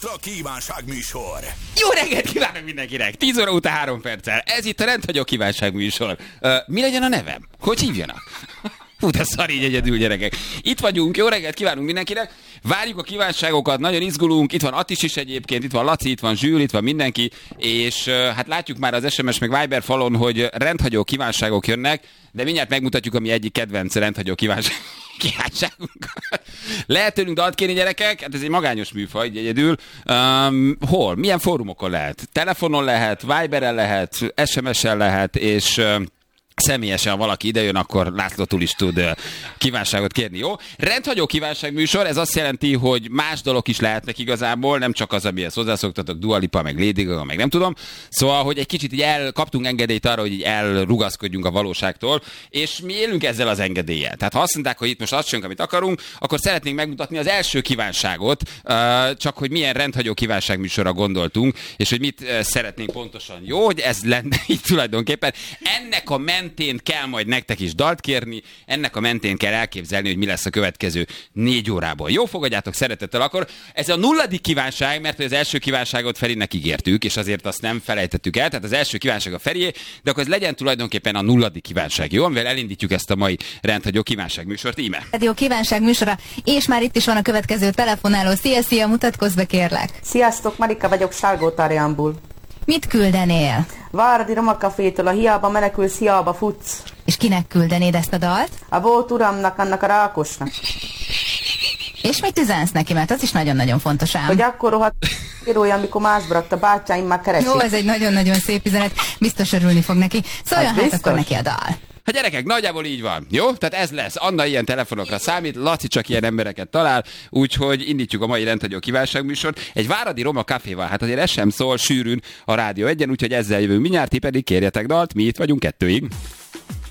Extra kívánságműsor. Jó reggelt kívánok mindenkinek! 10 óra után 3 perccel. Ez itt a rendhagyó kívánságműsor. Mi legyen a nevem? Hogy hívjanak? Hú, de szar így egyedül, gyerekek. Itt vagyunk, jó reggelt kívánunk mindenkinek. Várjuk a kívánságokat, nagyon izgulunk. Itt van Attis is egyébként, itt van Laci, itt van Zsül, itt van mindenki. És hát látjuk már az SMS meg Viber falon, hogy rendhagyó kívánságok jönnek, de mindjárt megmutatjuk a mi egyik kedvenc rendhagyó kívánságunk. Lehet tőlünk dalt kérni, gyerekek? Hát ez egy magányos műfaj, egyedül. Hol? Milyen fórumokon lehet? Telefonon lehet, Viberen lehet, SMS-en lehet, és... személyesen, ha valaki idejön, akkor Lászlótól is tud kívánságot kérni, jó? Rendhagyó kívánságműsor, ez azt jelenti, hogy más dolog is lehetnek igazából, nem csak az, amihez hozzászoktatok, Dua Lipa, meg Lady Gaga, meg nem tudom. Szóval, hogy egy kicsit így kaptunk engedélyt arra, hogy így elrugaszkodjunk a valóságtól, és mi élünk ezzel az engedéllyel. Tehát ha azt mondták, hogy itt most azt csinálunk, amit akarunk, akkor szeretnénk megmutatni az első kívánságot, csak hogy milyen rendhagyó kívánságműsorra gondoltunk, és hogy mit szeretnénk pontosan. Jó, hogy ez lenne így tulajdonképpen. Ennek a mentén kell majd nektek is dalt kérni, ennek a mentén kell elképzelni, hogy mi lesz a következő 4 órából. Jó, fogadjátok szeretettel akkor. Ez a 0. kívánság, mert az első kívánságot Ferinek ígértük, és azért azt nem felejtettük el, tehát az első kívánság a Ferié, de akkor ez legyen tulajdonképpen a 0. kívánság, jó? Amivel elindítjuk ezt a mai rendhagyó kívánságműsort. Íme. Jó kívánságműsora, és már itt is van a következő telefonáló. Szia, mutatkozz be, kérlek. Sziasztok, Marika vagyok Salgótarjánból. Mit küldenél? Váradi Roma Cafétől, a hiába menekülsz, hiába futsz. És kinek küldenéd ezt a dalt? A volt uramnak, annak a Rákosnak. És mit üzensz neki, mert az is nagyon-nagyon fontos ám. Hogy akkor rohadt írója, amikor másba rakta, bátyáim már keresik. Jó, ez egy nagyon-nagyon szép üzenet, biztos örülni fog neki. Szóljon hát akkor neki a dal. Hát gyerekek, nagyjából így van, jó? Tehát ez lesz. Anna ilyen telefonokra számít, Laci csak ilyen embereket talál, úgyhogy indítjuk a mai rendhagyó kívánságműsort. Egy Váradi Roma Caféval, hát azért ez sem szól sűrűn a Rádió 1-en, úgyhogy ezzel jövünk mindjárt, ti pedig kérjetek dalt, mi itt vagyunk 2-ig.